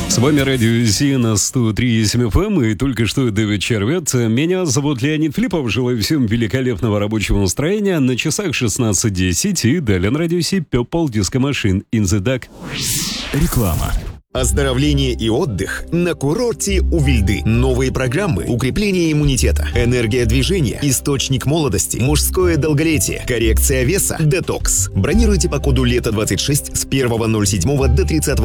С вами Радио Си на 103.7 FM, и только что Дэвид Червет. Меня зовут Леонид Филиппов. Желаю всем великолепного рабочего настроения. На часах 16:10, и далее на Радио Си People Disco Machine in the Dark. Реклама. Оздоровление и отдых на курорте у Вильды. Новые программы, укрепление иммунитета, энергия движения, источник молодости, мужское долголетие, коррекция веса, детокс. Бронируйте по коду ЛЕТО26 с 1.07 до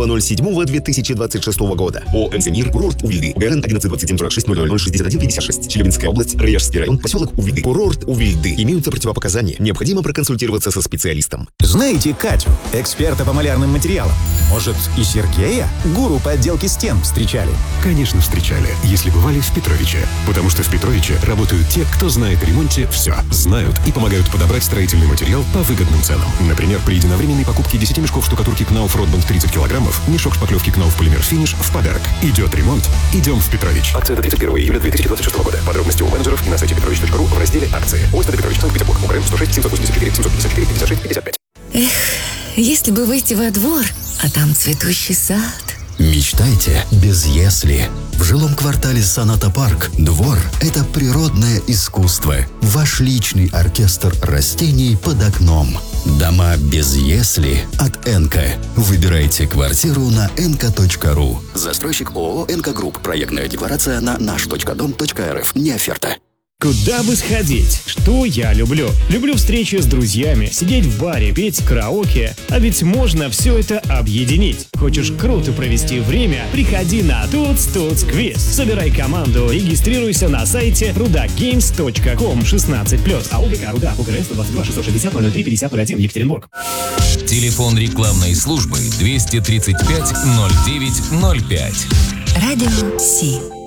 30.07.2026 года. ОМС «Мир», курорт у Вильды. ГРН 112746006156. Челябинская область, Ряжский район, поселок Увильды. Курорт у Вильды. Имеются противопоказания. Необходимо проконсультироваться со специалистом. Знаете Катю, эксперта по малярным материалам? Может, и Сергея? Гуру по отделке стен встречали? Конечно, встречали, если бывали в Петровиче. Потому что в Петровиче работают те, кто знает о ремонте все. Знают и помогают подобрать строительный материал по выгодным ценам. Например, при единовременной покупке 10 мешков штукатурки Knauf Ротбанд 30 килограммов, мешок шпаклевки Knauf Полимер Финиш в подарок. Идет ремонт, идем в Петрович. Акция до 31 июля 2026 года. Подробности у менеджеров и на сайте petrovich.ru в разделе «Акции». ОСТ Петрович, Санкт-Петербург. УКРН 106 784 754 56 55. Эх, если бы выйти во двор, а там цветущий сад. Мечтайте без «если». В жилом квартале «Соната Парк» двор – это природное искусство. Ваш личный оркестр растений под окном. Дома без «если» от «Энко». Выбирайте квартиру на enko.ru. Застройщик ООО «Энко Групп». Проектная декларация на наш.дом.рф. Не оферта. Куда бы сходить? Что я люблю? Люблю встречи с друзьями, сидеть в баре, петь караоке. А ведь можно все это объединить. Хочешь круто провести время? Приходи на Tuts Quiz. Собирай команду, регистрируйся на сайте rudagames.com 16+. АОГК «Руда», УКРН 122 660 003 5001, Екатеринбург. Телефон рекламной службы 235 09 05. Радио Си.